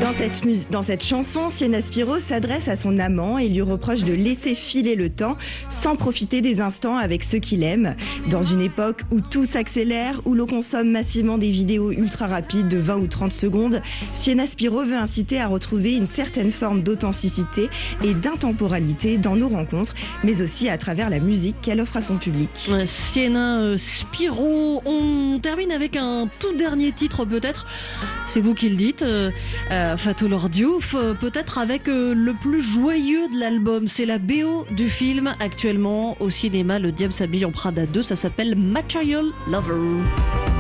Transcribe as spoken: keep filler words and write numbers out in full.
Dans cette, mus- dans cette chanson, Sienna Spiro s'adresse à son amant et lui reproche de laisser filer le temps sans profiter des instants avec ceux qu'il aime. Dans une époque où tout s'accélère, où l'on consomme massivement des vidéos ultra rapides de vingt ou trente secondes, Sienna Spiro veut inciter à retrouver une certaine forme d'authenticité et d'intemporalité dans nos rencontres, mais aussi à travers la musique qu'elle offre à son public. Sienna Spiro, on termine avec un tout dernier titre peut-être, c'est vous qui le dites, euh, euh, Fatou Lor Diouf, euh, peut-être avec euh, le plus joyeux de l'album, c'est la B O du film actuellement au cinéma, Le Diable s'habille en Prada deux, ça s'appelle Material Lover.